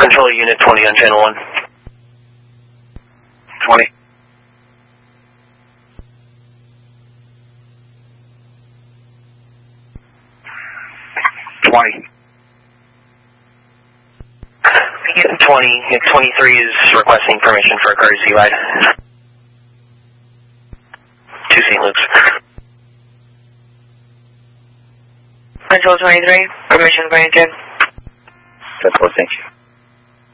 Controller Unit 20 on Channel 1. 20. Unit 20, Unit 23 is requesting permission for a courtesy ride to St. Luke's. Control 23, permission granted. That's all, thank you.